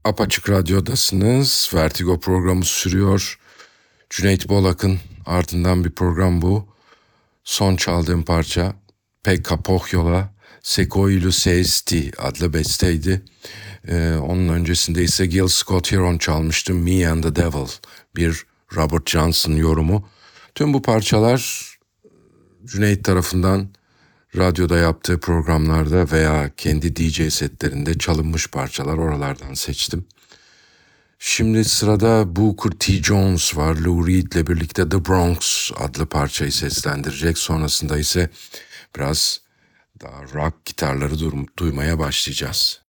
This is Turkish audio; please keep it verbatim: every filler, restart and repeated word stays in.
Apaçık Radyo'dasınız. Vertigo programı sürüyor. Cüneyt Bolak'ın ardından bir program bu. Son çaldığım parça Pekka Pohjola Sekoilu Seesti adlı besteydi. Ee, onun öncesinde ise Gil Scott-Heron çalmıştı. Me and the Devil, bir Robert Johnson yorumu. Tüm bu parçalar Cüneyt tarafından radyoda yaptığı programlarda veya kendi D J setlerinde çalınmış parçalar, oralardan seçtim. Şimdi sırada Booker T. Jones var. Lou Reed'le birlikte The Bronx adlı parçayı seslendirecek. Sonrasında ise biraz daha rock gitarları duymaya başlayacağız.